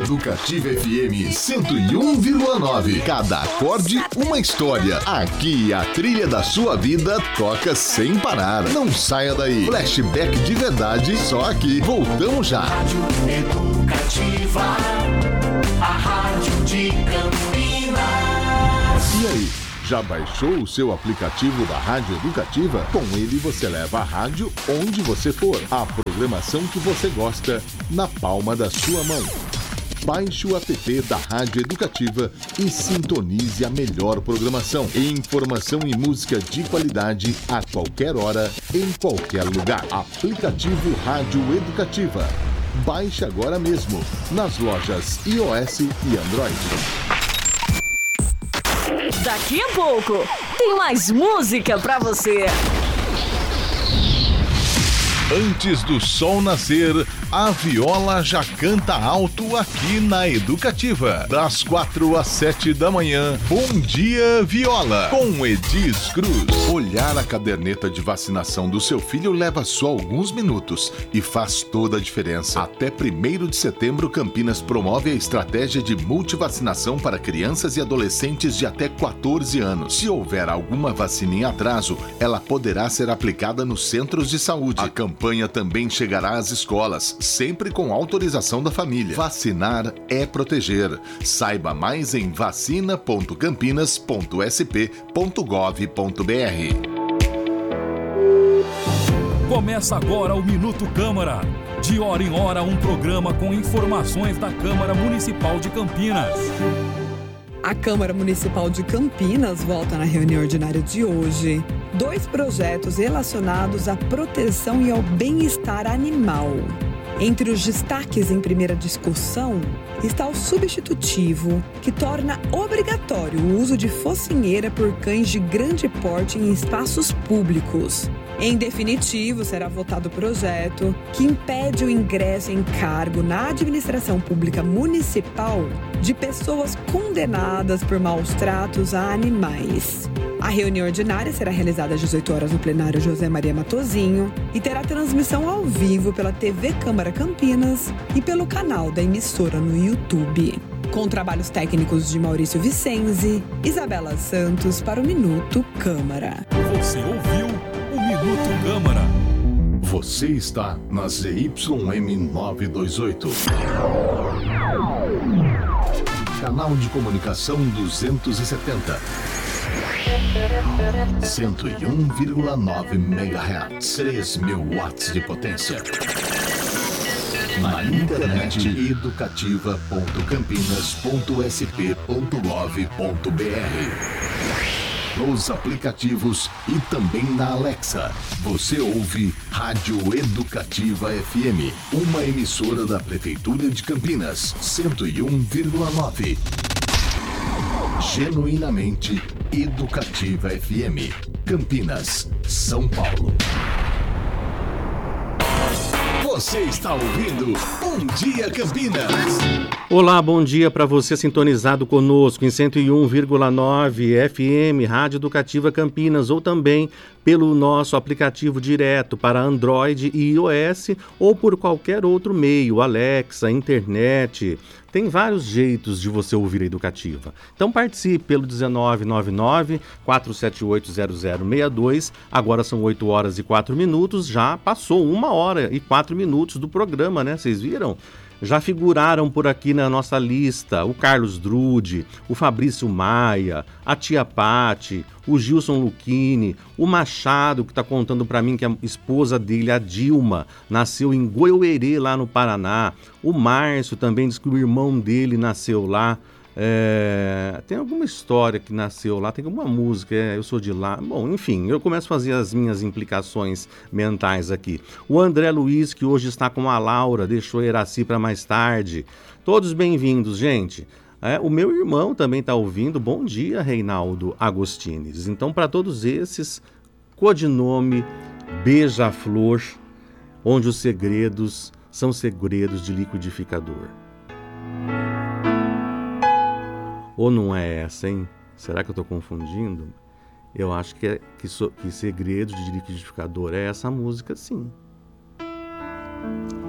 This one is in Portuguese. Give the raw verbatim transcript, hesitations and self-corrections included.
Educativa F M cento e um vírgula nove. Cada acorde, uma história. Aqui a trilha da sua vida toca sem parar. Não saia daí. Flashback de verdade, só aqui. Voltamos já. Rádio Educativa, a rádio de Campinas. E aí? Já baixou o seu aplicativo da Rádio Educativa? Com ele você leva a rádio onde você for. A programação que você gosta na palma da sua mão. Baixe o app da Rádio Educativa e sintonize a melhor programação. Informação e música de qualidade a qualquer hora, em qualquer lugar. Aplicativo Rádio Educativa. Baixe agora mesmo nas lojas iOS e Android. Daqui a pouco tem mais música pra você. Antes do sol nascer, a viola já canta alto aqui na Educativa. Das quatro às sete da manhã, Bom Dia Viola, com Edis Cruz. Olhar a caderneta de vacinação do seu filho leva só alguns minutos e faz toda a diferença. Até primeiro de setembro, Campinas promove a estratégia de multivacinação para crianças e adolescentes de até quatorze anos. Se houver alguma vacina em atraso, ela poderá ser aplicada nos centros de saúde. A campanha também chegará às escolas, sempre com autorização da família. Vacinar é proteger. Saiba mais em vacina ponto campinas ponto s p ponto gov ponto b r. Começa agora o Minuto Câmara. De hora em hora, um programa com informações da Câmara Municipal de Campinas. A Câmara Municipal de Campinas volta na reunião ordinária de hoje. Dois projetos relacionados à proteção e ao bem-estar animal. Entre os destaques em primeira discussão está o substitutivo, que torna obrigatório o uso de focinheira por cães de grande porte em espaços públicos. Em definitivo, será votado o projeto que impede o ingresso em cargo na administração pública municipal de pessoas condenadas por maus tratos a animais. A reunião ordinária será realizada às dezoito horas no plenário José Maria Matozinho e terá transmissão ao vivo pela T V Câmara Campinas e pelo canal da emissora no YouTube. Com trabalhos técnicos de Maurício Vicenzi, Isabela Santos para o Minuto Câmara. Você ouviu o Minuto Câmara. Você está na Z Y M novecentos e vinte e oito. Canal de comunicação duzentos e setenta. cento e um vírgula nove megahertz. três mil watts de potência. Na internet, educativa ponto campinas ponto s p ponto gov ponto b r. Nos aplicativos e também na Alexa. Você ouve Rádio Educativa F M, uma emissora da Prefeitura de Campinas, cento e um vírgula nove. Genuinamente Educativa F M, Campinas, São Paulo. Você está ouvindo Bom Dia Campinas. Olá, bom dia para você sintonizado conosco em cento e um vírgula nove F M, Rádio Educativa Campinas, ou também pelo nosso aplicativo direto para Android e iOS ou por qualquer outro meio, Alexa, internet. Tem vários jeitos de você ouvir a Educativa. Então participe pelo dezenove nove nove, quatro sete oito, zero zero seis dois. Agora são oito horas e quatro minutos. Já passou uma hora e quatro minutos do programa, né? Vocês viram? Já figuraram por aqui na nossa lista o Carlos Drude, o Fabrício Maia, a Tia Pati, o Gilson Lucchini, o Machado, que está contando para mim que a esposa dele, a Dilma, nasceu em Goiuerê, lá no Paraná. O Márcio também diz que o irmão dele nasceu lá. É, tem alguma história que nasceu lá, tem alguma música, é, eu sou de lá. Bom, enfim, eu começo a fazer as minhas implicações mentais aqui. O André Luiz, que hoje está com a Laura, deixou Iraci para mais tarde. Todos bem-vindos, gente. É, o meu irmão também está ouvindo. Bom dia, Reinaldo Agostines. Então, para todos esses, codinome Beija-Flor, onde os segredos são segredos de liquidificador. Ou não é essa, hein? Será que eu estou confundindo? Eu acho que, é, que, so, que segredo de liquidificador é essa música, sim.